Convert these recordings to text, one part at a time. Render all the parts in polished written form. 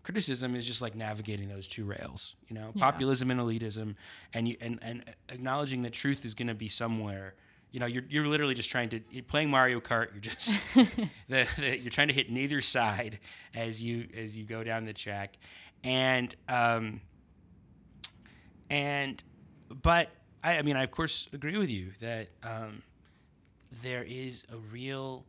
criticism is just like navigating those two rails, Yeah. populism and elitism, and acknowledging that truth is going to be somewhere. You're literally just you're playing Mario Kart. You're just you're trying to hit neither side as you go down the track, but I mean, I of course agree with you that there is a real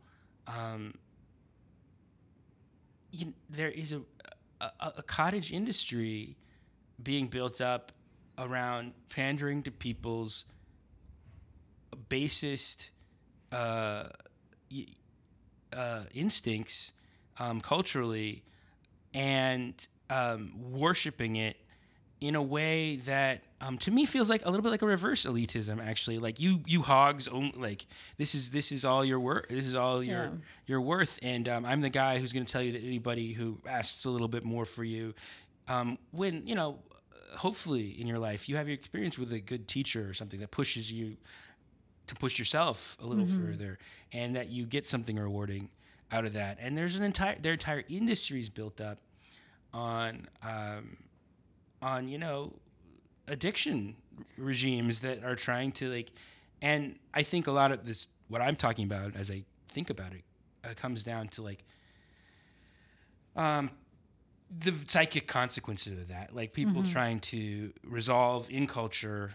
there is a cottage industry being built up around pandering to people's basest instincts culturally, and worshiping it in a way that to me feels like a little bit like a reverse elitism. Actually, like you hogs only, like this is all your worth. This is all your worth, and I'm the guy who's going to tell you that anybody who asks a little bit more for you, when hopefully in your life you have your experience with a good teacher or something that pushes you to push yourself a little further, and that you get something rewarding out of that. And their entire industries built up on addiction regimes that are trying to and I think a lot of this, what I'm talking about as I think about it, comes down to the psychic consequences of that, like people trying to resolve in culture,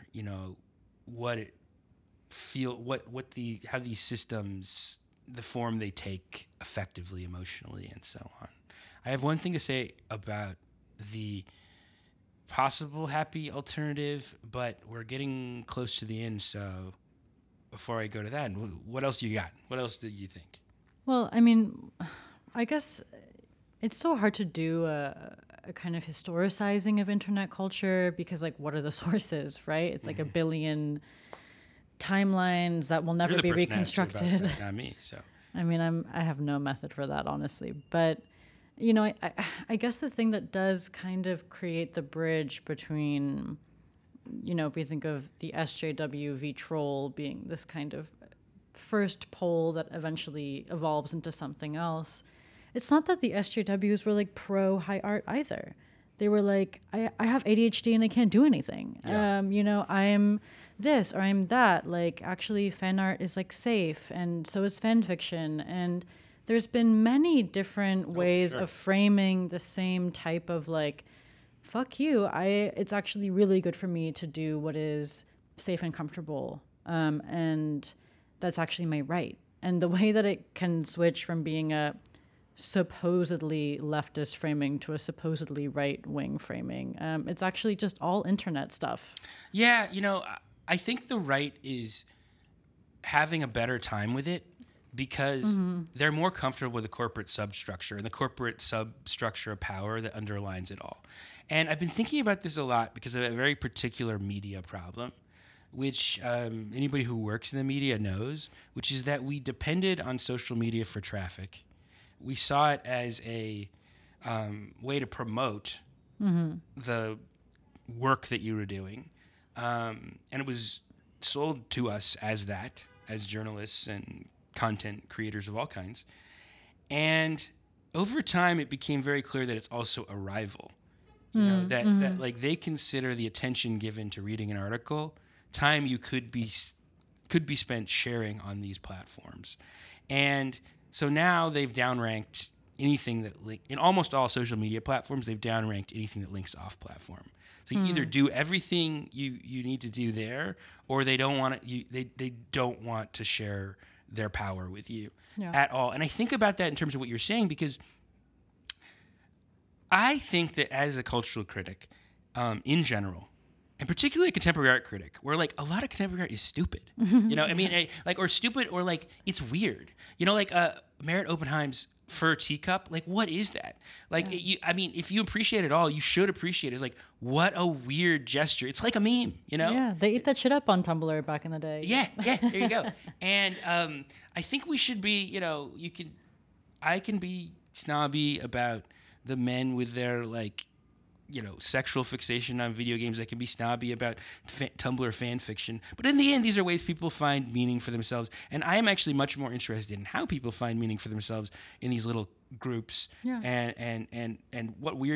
how these systems, the form they take effectively, emotionally, and so on. I have one thing to say about the possible happy alternative, but we're getting close to the end, so before I go to that, what else do you got? What else do you think? Well, I mean, I guess it's so hard to do a kind of historicizing of internet culture because, what are the sources, right? It's like a billion timelines that will never be reconstructed. That, not me. So I mean, I have no method for that, honestly. But I guess the thing that does kind of create the bridge between, if we think of the SJW v Troll being this kind of first pole that eventually evolves into something else, it's not that the SJWs were pro high art either. They were like, I have ADHD and I can't do anything. Yeah. I am this or I'm that. Actually, fan art is safe, and so is fan fiction. And there's been many different ways of framing the same type of fuck you. It's actually really good for me to do what is safe and comfortable. And that's actually my right. And the way that it can switch from being a supposedly leftist framing to a supposedly right-wing framing, it's actually just all internet stuff. Yeah, I think the right is having a better time with it because they're more comfortable with the corporate substructure and the corporate substructure of power that underlines it all. And I've been thinking about this a lot because of a very particular media problem, which anybody who works in the media knows, which is that we depended on social media for traffic. We saw it as a way to promote the work that you were doing. And it was sold to us as that, as journalists and content creators of all kinds. And over time, it became very clear that it's also a rival. That they consider the attention given to reading an article time you could be spent sharing on these platforms. And so now they've downranked anything that in almost all social media platforms, they've downranked anything that links off platform. So you either do everything you need to do there, or they don't want to. They don't want to share their power with you at all. And I think about that in terms of what you're saying, because I think that as a cultural critic, in general, and particularly a contemporary art critic, where a lot of contemporary art is stupid, or stupid, or it's weird, Merritt Oppenheim's fur teacup, what is that? If you appreciate it all, you should appreciate it. It's what a weird gesture. It's like a meme, Yeah, they eat that shit up on Tumblr back in the day. Yeah, there you go. And I think we should be, I can be snobby about the men with their sexual fixation on video games. I can be snobby about Tumblr fan fiction. But in the end, these are ways people find meaning for themselves. And I am actually much more interested in how people find meaning for themselves in these little groups, and what weird